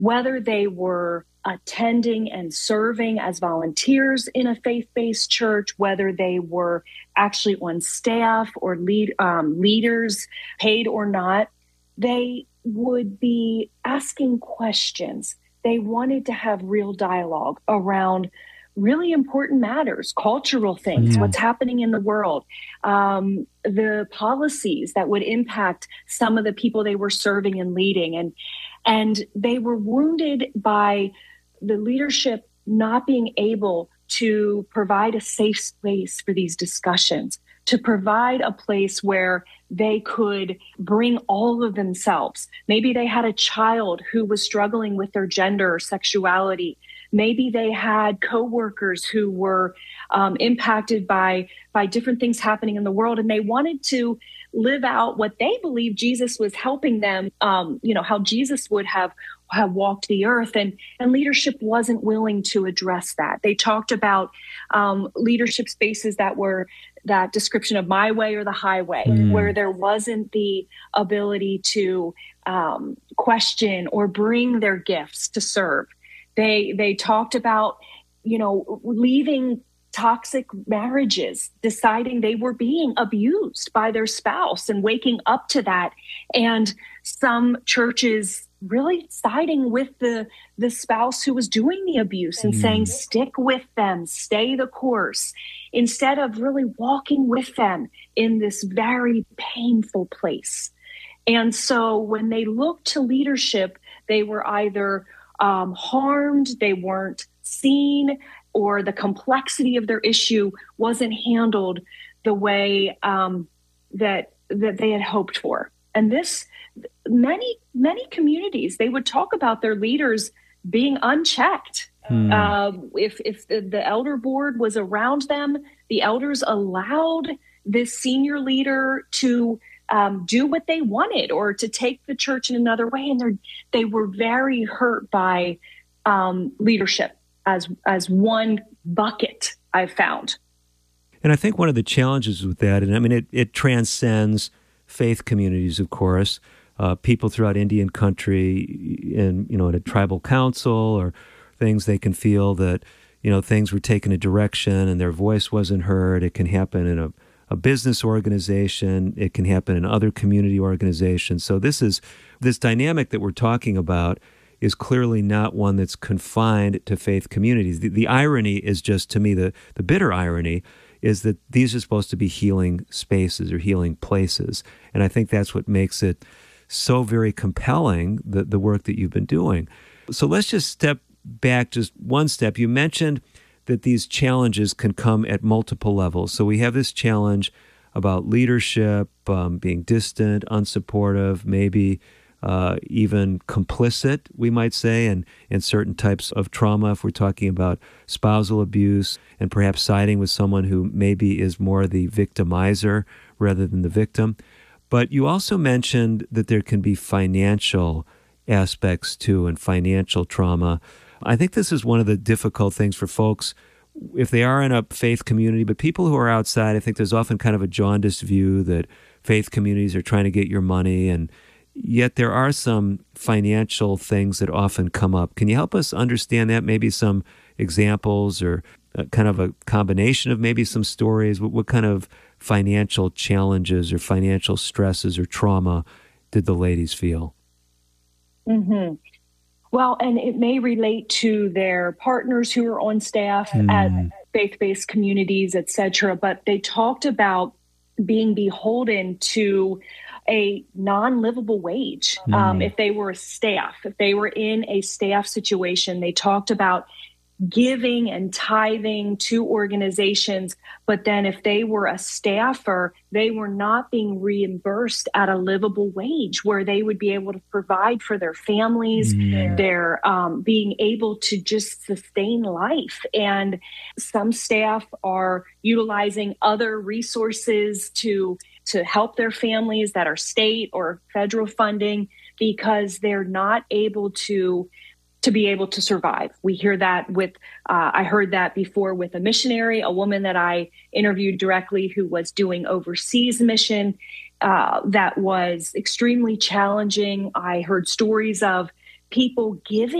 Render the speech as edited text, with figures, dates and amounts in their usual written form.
whether they were attending and serving as volunteers in a faith-based church, whether they were actually on staff or leaders, paid or not, they would be asking questions. They wanted to have real dialogue around really important matters, cultural things, what's happening in the world, the policies that would impact some of the people they were serving and leading. And they were wounded by the leadership not being able to provide a safe space for these discussions, to provide a place where they could bring all of themselves. Maybe they had a child who was struggling with their gender or sexuality. Maybe they had coworkers who were impacted by different things happening in the world, and they wanted to live out what they believed Jesus was helping them, how Jesus would have walked the earth, and leadership wasn't willing to address that. They talked about leadership spaces that were that description of my way or the highway, where there wasn't the ability to question or bring their gifts to serve. They talked about, leaving toxic marriages, deciding they were being abused by their spouse and waking up to that. And some churches really siding with the spouse who was doing the abuse and saying, stick with them, stay the course, instead of really walking with them in this very painful place. And so when they looked to leadership, they were either harmed, they weren't seen, or the complexity of their issue wasn't handled the way that they had hoped for. And this, many communities, they would talk about their leaders being unchecked. If the elder board was around them, the elders allowed this senior leader to do what they wanted or to take the church in another way. And they were very hurt by leadership as one bucket, I've found. And I think one of the challenges with that, and I mean, it transcends faith communities, of course, people throughout Indian country and, at a tribal council or things, they can feel that, things were taken a direction and their voice wasn't heard. It can happen in a business organization. It can happen in other community organizations. So this dynamic that we're talking about is clearly not one that's confined to faith communities. The irony is just, to me, the bitter irony is that these are supposed to be healing spaces or healing places. And I think that's what makes it so very compelling, the work that you've been doing. So let's just step back just one step. You mentioned that these challenges can come at multiple levels. So we have this challenge about leadership, being distant, unsupportive, maybe even complicit, we might say, in certain types of trauma, if we're talking about spousal abuse, and perhaps siding with someone who maybe is more the victimizer rather than the victim. But you also mentioned that there can be financial aspects too, and financial trauma. I think this is one of the difficult things for folks if they are in a faith community, but people who are outside. I think there's often kind of a jaundiced view that faith communities are trying to get your money, and yet there are some financial things that often come up. Can you help us understand that? Maybe some examples or kind of a combination of maybe some stories. What kind of financial challenges or financial stresses or trauma did the ladies feel? Mm-hmm. Well, and it may relate to their partners who are on staff at faith-based communities, et cetera, but they talked about being beholden to a non-livable wage. If they were if they were in a staff situation, they talked about giving and tithing to organizations, but then if they were a staffer, they were not being reimbursed at a livable wage where they would be able to provide for their families, their being able to just sustain life. And some staff are utilizing other resources to help their families that are state or federal funding because they're not able to be able to survive. We hear that with, I heard that before with a missionary, a woman that I interviewed directly who was doing overseas mission that was extremely challenging. I heard stories of people giving